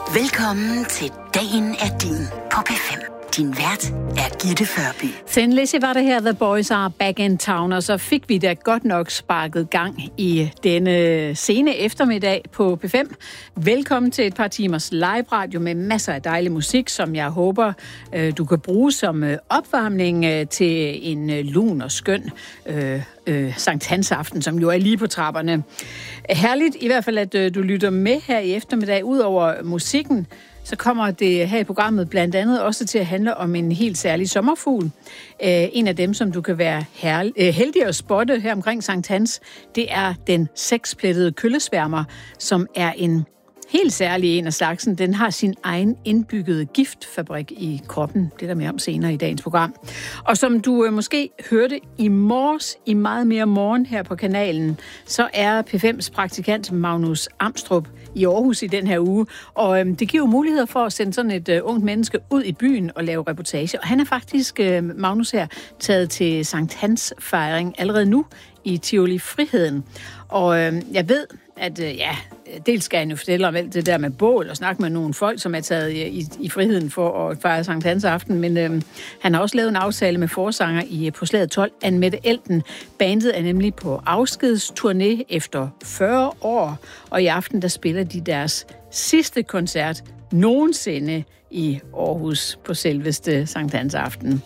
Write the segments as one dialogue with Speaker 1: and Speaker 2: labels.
Speaker 1: Velkommen til Dagen er din på P5. Din vært er Gitte Førby.
Speaker 2: Sen Lizzie var det her, The Boys Are Back in Town, og så fik vi da godt nok sparket gang i denne sene eftermiddag på P5. Velkommen til et par timers live-radio med masser af dejlig musik, som jeg håber, du kan bruge som opvarmning til en lun og skøn Sankt Hans aften, som jo er lige på trapperne. Herligt i hvert fald, at du lytter med her i eftermiddag. Udover musikken, så kommer det her i programmet blandt andet også til at handle om en helt særlig sommerfugl. En af dem, som du kan være heldig at spotte her omkring Sankt Hans, det er den seksplettede køllesværmer, som er en helt særlig en af slagsen. Den har sin egen indbyggede giftfabrik i kroppen. Det er der mere om senere i dagens program. Og som du måske hørte i morges, i meget mere morgen her på kanalen, så er P5's praktikant Magnus Amstrup i Aarhus i den her uge. Og det giver jo muligheder for at sende sådan et ungt menneske ud i byen og lave reportage. Og han er faktisk, Magnus her, taget til Sankt Hans fejring allerede nu i Tivoli Friheden. Og jeg ved, at dels skal han jo fortælle om alt det der med bål og snakke med nogle folk, som er taget i friheden for at fejre Sankt Hans aften, men han har også lavet en aftale med forsanger på Slaget 12, Anne-Mette Elten. Bandet er nemlig på afskedsturné efter 40 år, og i aften der spiller de deres sidste koncert nogensinde i Aarhus på selveste Sankt Hans aften.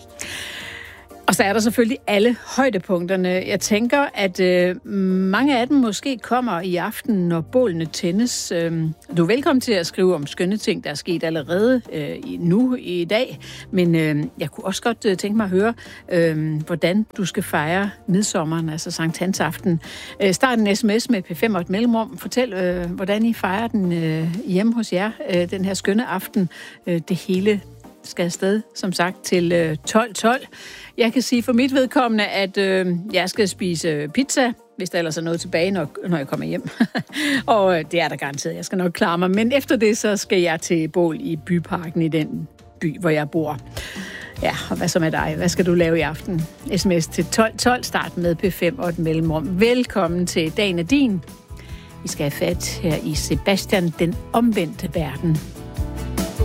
Speaker 2: Og så er der selvfølgelig alle højdepunkterne. Jeg tænker, at mange af dem måske kommer i aften, når bålene tændes. Du er velkommen til at skrive om skønne ting, der er sket allerede nu i dag. Men jeg kunne også godt tænke mig at høre, hvordan du skal fejre midsommeren, altså Sankt Hans aften. Start en sms med P5 og et mellemrum. Fortæl, hvordan I fejrer den hjemme hos jer, den her skønne aften. Det hele skal afsted, som sagt, til 12.12. Jeg kan sige for mit vedkommende, at jeg skal spise pizza, hvis der ellers er noget tilbage, når jeg kommer hjem. Og det er der garanteret. Jeg skal nok klare mig. Men efter det, så skal jeg til bål i Byparken i den by, hvor jeg bor. Ja, og hvad så med dig? Hvad skal du lave i aften? SMS til 12.12. Start med P5 og et mellemrum. Velkommen til Dagen er din. Vi skal have fat her i Sebastian, den omvendte verden.